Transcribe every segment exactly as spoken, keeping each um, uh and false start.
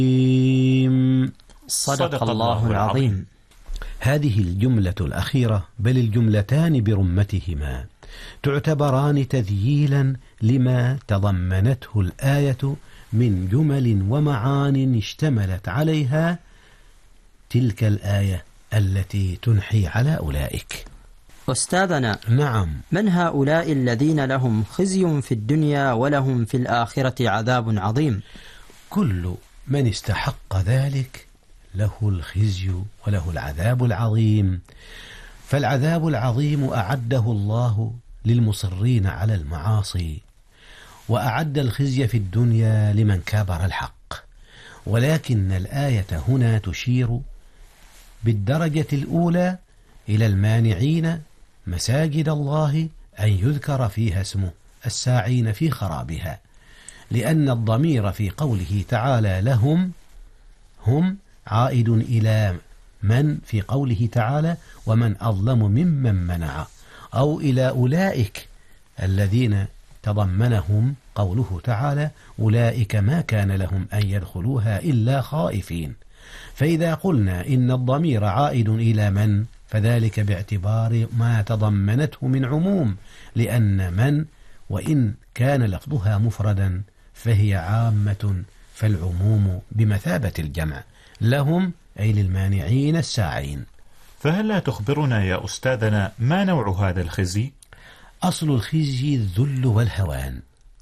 صدق الله العظيم. هذه الجملة الأخيرة بل الجملتان برمتهما تعتبران تذييلا لما تضمنته الآية من جمل ومعان اشتملت عليها تلك الآية التي تنحي على أولئك. أستاذنا، نعم، من هؤلاء الذين لهم خزي في الدنيا ولهم في الآخرة عذاب عظيم؟ كل من استحق ذلك له الخزي وله العذاب العظيم. فالعذاب العظيم أعده الله للمصرين على المعاصي، وأعد الخزي في الدنيا لمن كابر الحق. ولكن الآية هنا تشير بالدرجة الأولى إلى المانعين مساجد الله أن يذكر فيها اسمه الساعين في خرابها، لأن الضمير في قوله تعالى لهم هم عائد إلى من في قوله تعالى ومن أظلم ممن منع، أو إلى أولئك الذين تضمنهم قوله تعالى أولئك ما كان لهم أن يدخلوها إلا خائفين. فإذا قلنا إن الضمير عائد إلى من فذلك باعتبار ما تضمنته من عموم، لأن من وإن كان لفظها مفردا فهي عامة، فالعموم بمثابة الجمع لهم أي للمانعين الساعين. فهل لا تخبرنا يا أستاذنا ما نوع هذا الخزي؟ أصل الخزي الذل والهوان،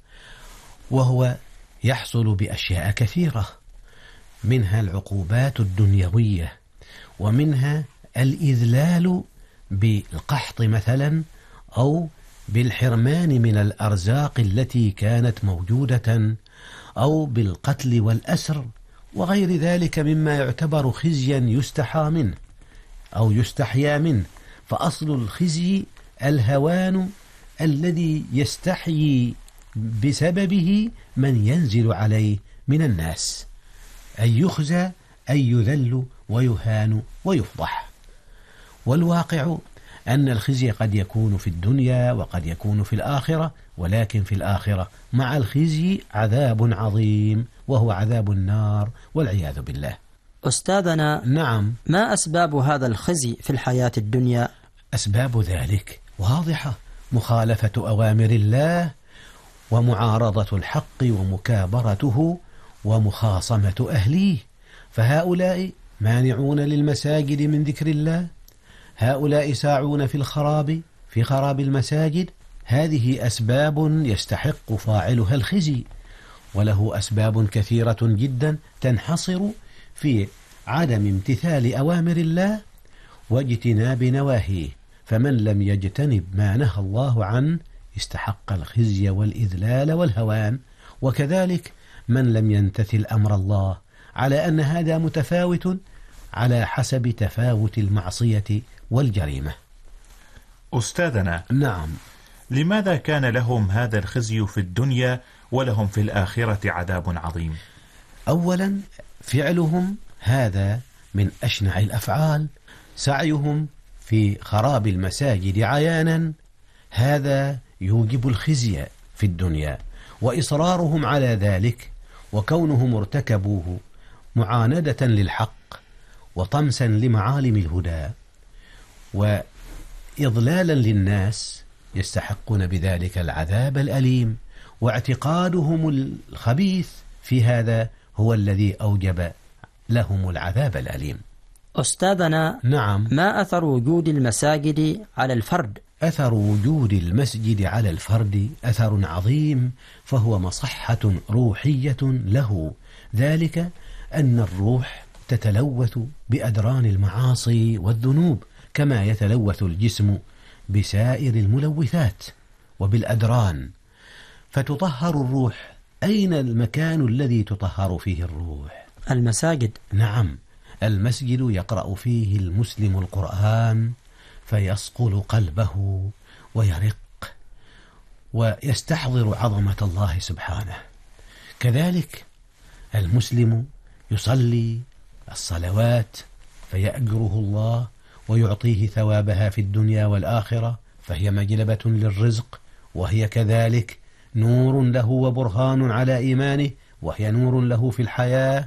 وهو يحصل بأشياء كثيرة، منها العقوبات الدنيوية، ومنها الإذلال بالقحط مثلا، أو بالحرمان من الأرزاق التي كانت موجودة، أو بالقتل والأسر وغير ذلك مما يعتبر خزيا يستحى منه أو يستحيا منه. فأصل الخزي الهوان الذي يستحيي بسببه من ينزل عليه من الناس، أن يخزى أن يذل ويهان ويفضح. والواقع أن الخزي قد يكون في الدنيا وقد يكون في الآخرة، ولكن في الآخرة مع الخزي عذاب عظيم وهو عذاب النار والعياذ بالله. أستاذنا، نعم، ما أسباب هذا الخزي في الحياة الدنيا؟ أسباب ذلك واضحة: مخالفة أوامر الله، ومعارضة الحق ومكابرته، ومخاصمة أهليه. فهؤلاء مانعون للمساجد من ذكر الله، هؤلاء ساعون في الخراب في خراب المساجد. هذه أسباب يستحق فاعلها الخزي، وله أسباب كثيرة جدا تنحصر في عدم امتثال أوامر الله واجتناب نواهيه. فمن لم يجتنب ما نهى الله عنه استحق الخزي والإذلال والهوان، وكذلك من لم يمتثل أمر الله، على أن هذا متفاوت على حسب تفاوت المعصية والجريمة. أستاذنا، نعم، لماذا كان لهم هذا الخزي في الدنيا ولهم في الآخرة عذاب عظيم؟ أولا، فعلهم هذا من أشنع الأفعال، سعيهم في خراب المساجد عيانا هذا يوجب الخزي في الدنيا، وإصرارهم على ذلك وكونهم ارتكبوه معاندة للحق وطمسا لمعالم الهدى وإضلالا للناس يستحقون بذلك العذاب الأليم. واعتقادهم الخبيث في هذا هو الذي أوجب لهم العذاب الأليم. أستاذنا، نعم، ما أثر وجود المساجد على الفرد؟ أثر وجود المسجد على الفرد أثر عظيم، فهو مصحة روحية له، ذلك أن الروح تتلوث بأدران المعاصي والذنوب كما يتلوث الجسم بسائر الملوثات وبالأدران، فتطهر الروح. أين المكان الذي تطهر فيه الروح؟ المساجد. نعم، المسجد يقرأ فيه المسلم القرآن فيصقل قلبه ويرق ويستحضر عظمة الله سبحانه. كذلك المسلم يصلي الصلوات فيأجره الله ويعطيه ثوابها في الدنيا والآخرة، فهي مجلبة للرزق، وهي كذلك نور له وبرهان على إيمانه، وهي نور له في الحياة